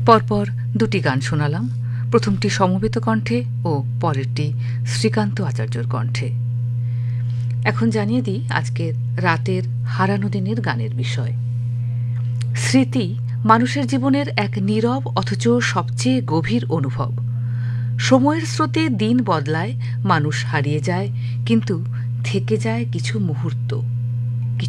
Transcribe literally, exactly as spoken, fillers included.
পরপর দুটি গান শোনালাম, প্রথমটি সমবেত কণ্ঠে ও পরেরটি শ্রীকান্ত আচার্যর কণ্ঠে। এখন জানিয়ে দিই আজকের রাতের হারানো দিনের গানের বিষয়। স্মৃতি মানুষের জীবনের এক নীরব অথচ সবচেয়ে গভীর অনুভব। সময়ের স্রোতে দিন বদলায়, মানুষ হারিয়ে যায়, কিন্তু থেকে যায় কিছু মুহূর্ত।